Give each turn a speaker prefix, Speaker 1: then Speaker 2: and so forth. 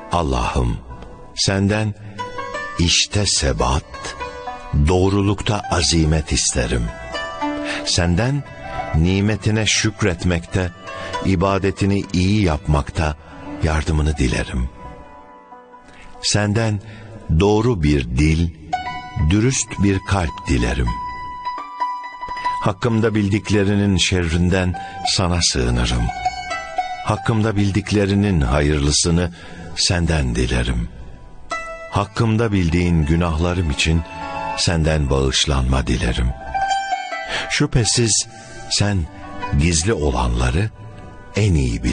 Speaker 1: Allah'ım, senden işte sebat, doğrulukta azimet isterim. Senden nimetine şükretmekte, ibadetini iyi yapmakta yardımını dilerim. Senden doğru bir dil, dürüst bir kalp dilerim. Hakkımda bildiklerinin şerrinden sana sığınırım. Hakkımda bildiklerinin hayırlısını senden dilerim. Hakkımda bildiğin günahlarım için senden bağışlanma dilerim. Şüphesiz sen gizli olanları en iyi bilirsin.